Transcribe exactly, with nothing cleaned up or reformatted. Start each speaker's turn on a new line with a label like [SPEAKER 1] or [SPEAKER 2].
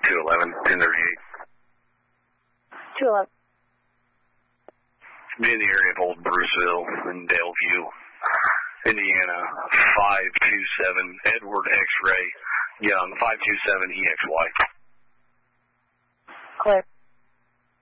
[SPEAKER 1] two eleven, ten thirty-eight.
[SPEAKER 2] two eleven.
[SPEAKER 1] Be in the area of Old Bruceville in Daleview, Indiana, five two seven, Edward X-Ray, Young, five two seven E X Y.
[SPEAKER 2] Clear.